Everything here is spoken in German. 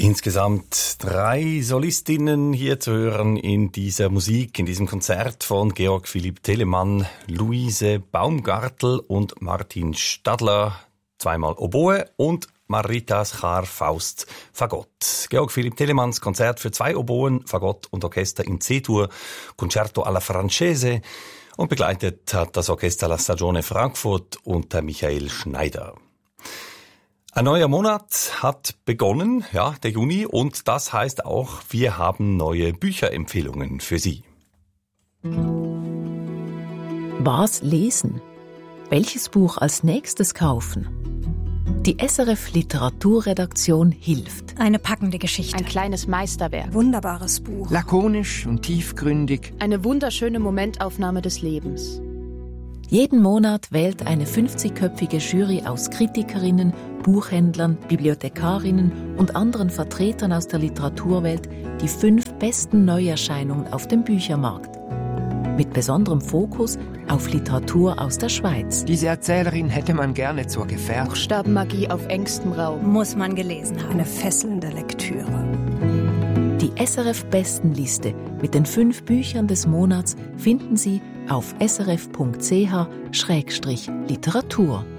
Insgesamt 3 Solistinnen hier zu hören in dieser Musik, in diesem Konzert von Georg Philipp Telemann, Luise Baumgartel und Martin Stadler, zweimal Oboe und Marita Schar-Faust Fagott. Georg Philipp Telemanns Konzert für 2 Oboen, Fagott und Orchester in C-Dur, Concerto alla Francese, und begleitet hat das Orchester La Stagione Frankfurt unter Michael Schneider. Ein neuer Monat hat begonnen, ja, der Juni, und das heißt auch, wir haben neue Bücherempfehlungen für Sie. Was lesen? Welches Buch als nächstes kaufen? Die SRF Literaturredaktion hilft. Eine packende Geschichte. Ein kleines Meisterwerk. Wunderbares Buch. Lakonisch und tiefgründig. Eine wunderschöne Momentaufnahme des Lebens. Jeden Monat wählt eine 50-köpfige Jury aus Kritikerinnen, Buchhändlern, Bibliothekarinnen und anderen Vertretern aus der Literaturwelt die 5 besten Neuerscheinungen auf dem Büchermarkt. Mit besonderem Fokus auf Literatur aus der Schweiz. Diese Erzählerin hätte man gerne zur Gefährtin. Buchstabenmagie auf engstem Raum. Muss man gelesen haben. Eine fesselnde Lektüre. Die SRF-Bestenliste mit den 5 Büchern des Monats finden Sie auf srf.ch/literatur.